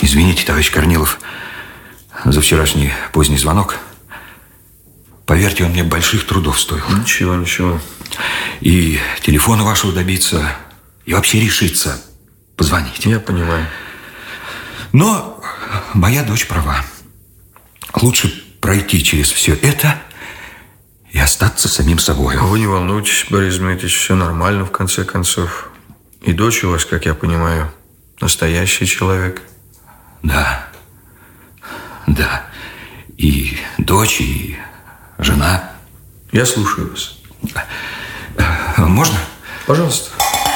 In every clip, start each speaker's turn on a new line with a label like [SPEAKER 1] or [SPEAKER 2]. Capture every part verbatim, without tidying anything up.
[SPEAKER 1] Извините, товарищ Корнилов, за вчерашний поздний звонок. Поверьте, он мне больших трудов стоил.
[SPEAKER 2] Ничего, ничего.
[SPEAKER 1] И телефона вашего добиться, и вообще решиться позвонить.
[SPEAKER 2] Я понимаю.
[SPEAKER 1] Но моя дочь права. Лучше пройти через все это и остаться самим собой.
[SPEAKER 2] Вы не волнуйтесь, Борис Дмитриевич, все нормально в конце концов. И дочь у вас, как я понимаю, настоящий человек.
[SPEAKER 1] Да, да. И дочь, и жена.
[SPEAKER 2] Я слушаю вас.
[SPEAKER 1] Можно?
[SPEAKER 2] Пожалуйста.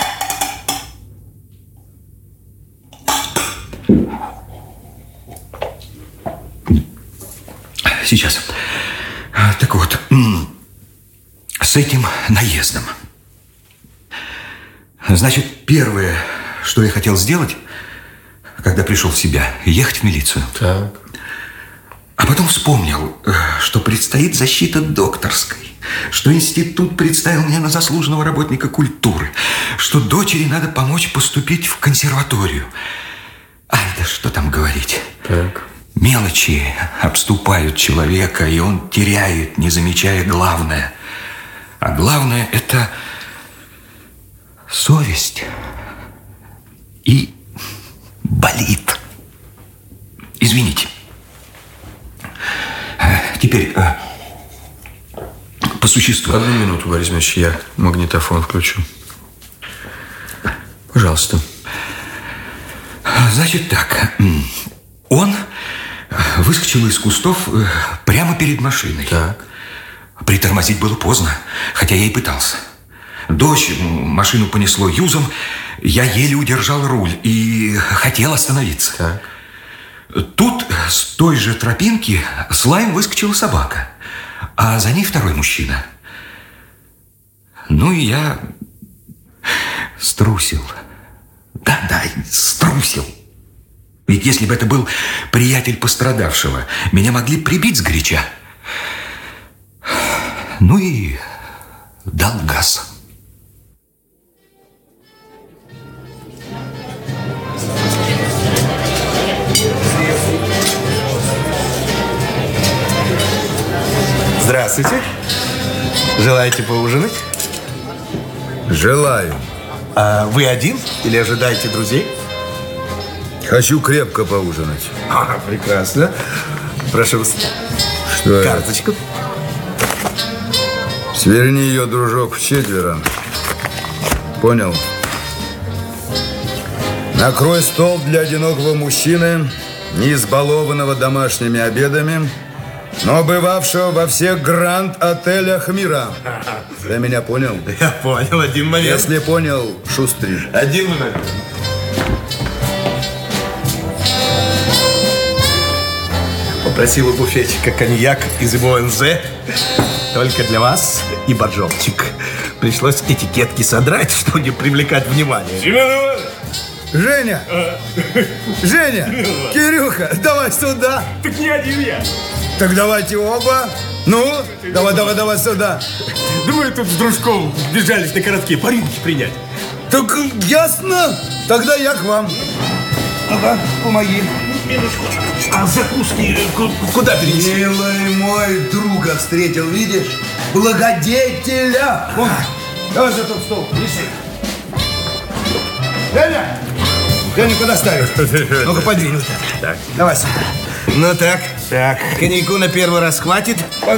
[SPEAKER 1] Сейчас. Так вот, с этим наездом. Значит, первое, что я хотел сделать, когда пришел в себя, ехать в милицию.
[SPEAKER 2] Так.
[SPEAKER 1] А потом вспомнил, что предстоит защита докторской, что институт представил меня на заслуженного работника культуры, что дочери надо помочь поступить в консерваторию. Ай, да что там говорить.
[SPEAKER 2] Так.
[SPEAKER 1] Мелочи обступают человека, и он теряет, не замечая главное. А главное – это совесть. И болит. Извините. Теперь по существу.
[SPEAKER 2] Одну минуту, Борис Дмитриевич, я магнитофон включу. Пожалуйста.
[SPEAKER 1] Значит так. Он выскочил из кустов прямо перед машиной.
[SPEAKER 2] Так.
[SPEAKER 1] Притормозить было поздно, хотя я и пытался. Дождь, машину понесло юзом. Я еле удержал руль и хотел остановиться.
[SPEAKER 2] Так.
[SPEAKER 1] Тут с той же тропинки с лаем выскочила собака, а за ней второй мужчина. Ну и я струсил. Да-да, струсил. Ведь если бы это был приятель пострадавшего, меня могли прибить сгоряча. Ну и дал газ.
[SPEAKER 3] Здравствуйте. Желаете поужинать?
[SPEAKER 4] Желаю.
[SPEAKER 3] А вы один или ожидаете друзей?
[SPEAKER 4] Хочу крепко поужинать.
[SPEAKER 3] А, прекрасно. Прошу вас.
[SPEAKER 4] Что это?
[SPEAKER 3] Карточку.
[SPEAKER 4] Сверни ее, дружок, в четверо. Понял? Накрой стол для одинокого мужчины, не избалованного домашними обедами, но бывавшего во всех гранд-отелях мира. Ты меня понял?
[SPEAKER 3] Я понял. Один момент.
[SPEAKER 4] Если понял, шустри.
[SPEAKER 3] Один момент. Попросил у буфетчика коньяк из его эн зэ. Только для вас и боржомчик. Пришлось этикетки содрать, чтобы не привлекать внимание.
[SPEAKER 4] Семен Иванович! Женя! Женя! Кирюха, давай сюда!
[SPEAKER 3] Так не один я.
[SPEAKER 4] Так давайте оба. Ну, давай, давай, давай сюда.
[SPEAKER 3] Да мы тут с дружком бежались на городке по рюмке принять.
[SPEAKER 4] Так ясно. Тогда я к вам. Ага, помоги.
[SPEAKER 3] Минутку. А закуски куда перенести?
[SPEAKER 4] Милый мой, друга встретил, видишь? Благодетеля. Вон, давай за тот стол, неси. Женя! Женя, куда ставишь? Ну-ка, подвинь.
[SPEAKER 3] Так.
[SPEAKER 4] Давай сюда.
[SPEAKER 3] Ну так, так. Коньяку на первый раз хватит?